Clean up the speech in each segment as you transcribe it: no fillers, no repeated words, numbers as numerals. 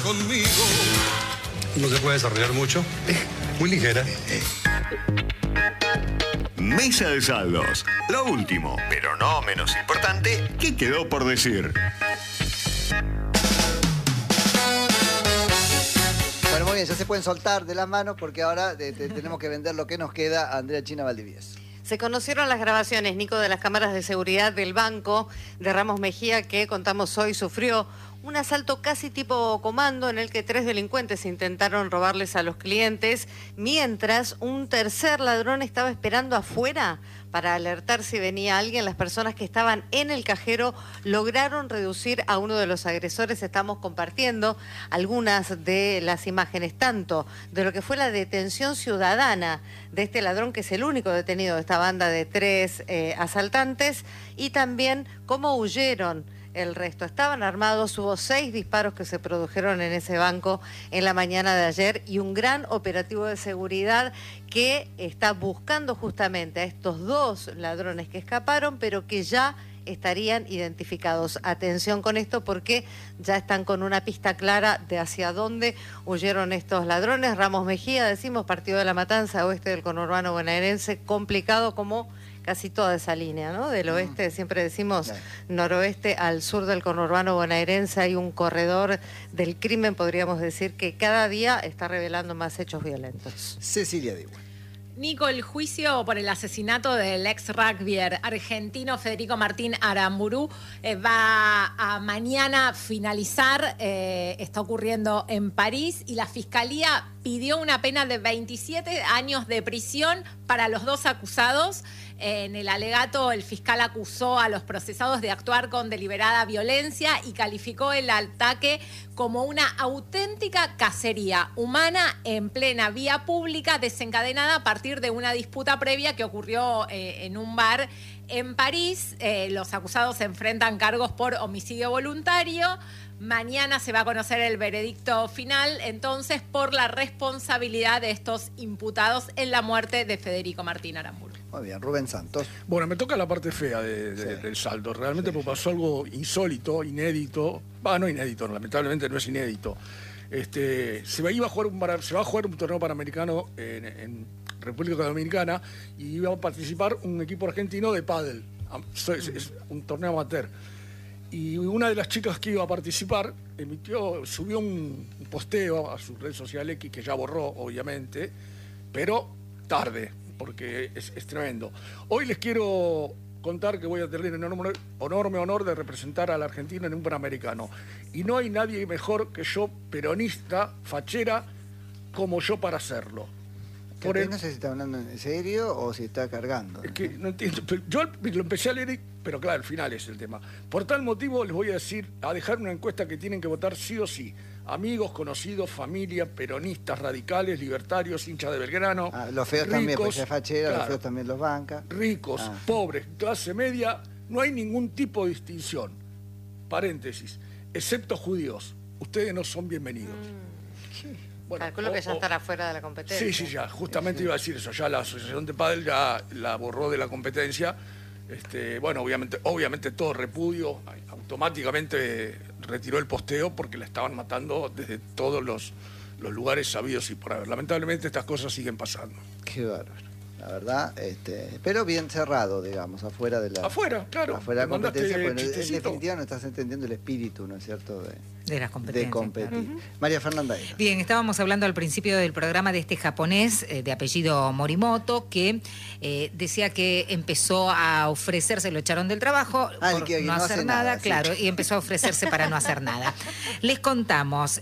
conmigo. No se puede desarrollar mucho. Muy ligera. Mesa de saldos. Lo último, pero no menos importante, ¿qué quedó por decir? Bueno, muy bien, ya se pueden soltar de las manos porque ahora tenemos que vender lo que nos queda a Andrea China Valdivieso. Se conocieron las grabaciones, Nico, de las cámaras de seguridad del banco de Ramos Mejía, que contamos hoy sufrió un asalto casi tipo comando en el que 3 delincuentes intentaron robarles a los clientes, mientras un tercer ladrón estaba esperando afuera para alertar si venía alguien. Las personas que estaban en el cajero lograron reducir a uno de los agresores. Estamos compartiendo algunas de las imágenes, tanto de lo que fue la detención ciudadana de este ladrón, que es el único detenido de esta banda de 3 asaltantes, y también cómo huyeron el resto. Estaban armados, hubo 6 disparos que se produjeron en ese banco en la mañana de ayer y un gran operativo de seguridad que está buscando justamente a estos 2 ladrones que escaparon, pero que ya estarían identificados. Atención con esto porque ya están con una pista clara de hacia dónde huyeron estos ladrones. Ramos Mejía, decimos, partido de La Matanza, oeste del conurbano bonaerense, complicado como casi toda esa línea, ¿no? Del oeste, siempre decimos noroeste al sur del conurbano bonaerense, hay un corredor del crimen, podríamos decir, que cada día está revelando más hechos violentos. Cecilia Dibu. Nico, el juicio por el asesinato del ex rugbyer argentino Federico Martín Aramburu va a mañana finalizar, está ocurriendo en París, y la Fiscalía pidió una pena de 27 años de prisión para los 2 acusados. En el alegato, el fiscal acusó a los procesados de actuar con deliberada violencia y calificó el ataque como una auténtica cacería humana en plena vía pública, desencadenada a partir de una disputa previa que ocurrió en un bar en París. Los acusados se enfrentan cargos por homicidio voluntario. Mañana se va a conocer el veredicto final, entonces, por la responsabilidad de estos imputados en la muerte de Federico Martín Aramburu. Muy bien, Rubén Santos. Bueno, me toca la parte fea del saldo. Realmente me pasó algo insólito, inédito. No inédito, lamentablemente no es inédito. Se va a jugar un torneo panamericano en República Dominicana y iba a participar un equipo argentino de pádel. Es un torneo amateur. Y una de las chicas que iba a participar subió un posteo a su red social X, que ya borró, obviamente, pero tarde, porque es tremendo. Hoy les quiero contar que voy a tener el enorme honor de representar a la Argentina en un Panamericano. Y no hay nadie mejor que yo, peronista, fachera, como yo para hacerlo. No sé si está hablando en serio o si está cargando. Es que no entiendo. Yo lo empecé a leer, pero claro, al final es el tema. Por tal motivo les voy a dejar una encuesta que tienen que votar sí o sí. Amigos, conocidos, familia, peronistas, radicales, libertarios, hinchas de Belgrano. Los feos ricos, también, porque es fachera, claro, los feos también los banca. Ricos, pobres, clase media, no hay ningún tipo de distinción. Paréntesis, excepto judíos. Ustedes no son bienvenidos. Bueno, calculo que ya estará fuera de la competencia. Sí, ya, justamente iba a decir eso. Ya la Asociación de Pádel ya la borró de la competencia. Bueno, obviamente todo repudio, automáticamente retiró el posteo porque la estaban matando desde todos los lugares sabidos y por haber. Lamentablemente estas cosas siguen pasando. Qué bárbaro. La verdad, pero bien cerrado, digamos, afuera de la... Afuera, claro. Afuera de la competencia, pero en definitiva no estás entendiendo el espíritu, ¿no es cierto?, de las competencias. De competir. Claro. María Fernanda. Bien, estábamos hablando al principio del programa de este japonés de apellido Morimoto, que decía que empezó a ofrecerse, lo echaron del trabajo por no hacer nada, claro, sí. Y empezó a ofrecerse para no hacer nada. Les contamos,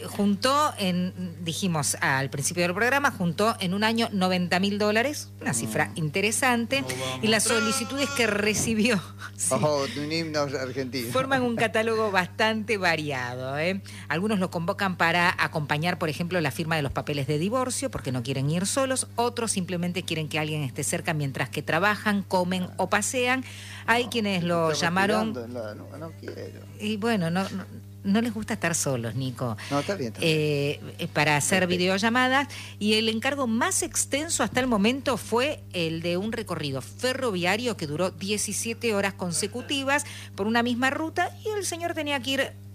dijimos al principio del programa, juntó en un año $90.000, una cifra interesante, y las solicitudes que recibió de un himno argentino forman un catálogo bastante variado. Algunos lo convocan para acompañar, por ejemplo, la firma de los papeles de divorcio, porque no quieren ir solos. Otros simplemente quieren que alguien esté cerca mientras que trabajan, comen o pasean. Hay quienes lo llamaron... No quiero. Y bueno, no les gusta estar solos, Nico. No, está bien. Para hacer videollamadas. Y el encargo más extenso hasta el momento fue el de un recorrido ferroviario que duró 17 horas consecutivas por una misma ruta, y el señor tenía que ir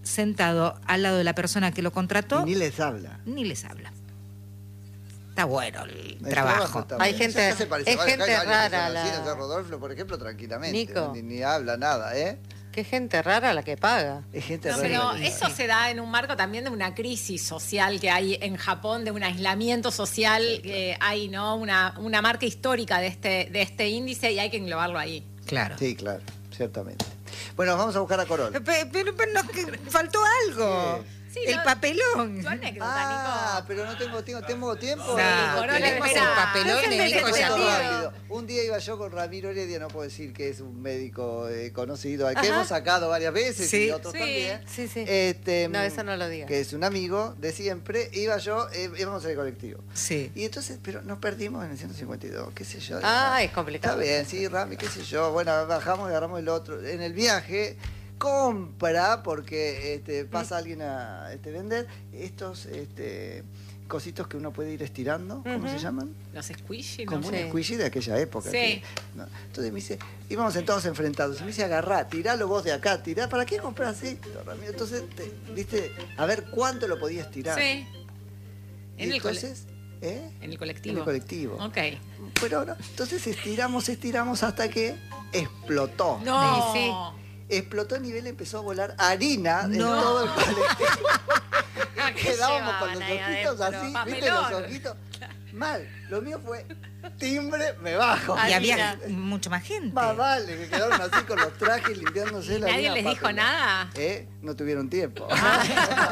sentado al lado de la persona que lo contrató, Ni les habla. ni les habla. Está bueno el El trabajo. está Hay bien. gente- Ya se parece, es vale, gente acá hay alguien que rara son así, la- no sé, Rodolfo, por ejemplo, tranquilamente. Nico. Ni habla nada, ¿eh? Qué gente rara la que paga. Es gente No, rara. pero eso se da en un marco también de una crisis social que hay en Japón, de un aislamiento social que hay, ¿no? Una marca histórica de este índice y hay que englobarlo ahí. Claro. Sí, claro, ciertamente. Bueno, vamos a buscar a Corol. Pero que faltó algo. Sí, el no- papelón. Tu anécdota, Ah, Nico. pero no tengo tiempo. No, Corol, tenemos el espera. papelón No se de Nico mete ya con tiene. rápido. Un día iba yo con Ramiro Heredia, no puedo decir que es un médico conocido, que Ajá. hemos sacado varias veces Sí. y otros Sí. también. Sí, sí. No, eso no lo digas. Que es un amigo de siempre. Iba yo, íbamos en el colectivo. Sí. Y entonces, pero nos perdimos en el 152, qué sé yo. Ah, es Está complicado. bien, sí, Rami, qué sé yo. Bueno, bajamos y agarramos el otro. En el viaje, compra, porque pasa alguien a vender estos cositos que uno puede ir estirando. ¿Cómo se llaman? Los squishy, Como ¿no? un sé. squishy de aquella época. Sí. ¿No? Entonces me dice, íbamos sentados enfrentados. Y me dice, agarrá, tiralo vos de acá, tirá. ¿Para qué compras esto, Ramiro? Entonces, viste, a ver cuánto lo podías tirar. Sí. Y En el entonces, ¿eh? En el colectivo. En el colectivo. Ok. Pero no, entonces estiramos hasta que explotó. No. Sí, sí. Explotó a nivel, empezó a volar harina en No. todo el colectivo. ¿Qué Quedábamos con llevaban los ahí ojitos adentro? así, ¿viste? Papelón. Los ojitos. Mal. Lo mío fue timbre, me bajo. Y Harina. había mucha más gente. Más vale, que quedaron así con los trajes limpiándose la ¿Nadie harina les dijo papelón. nada? No tuvieron tiempo.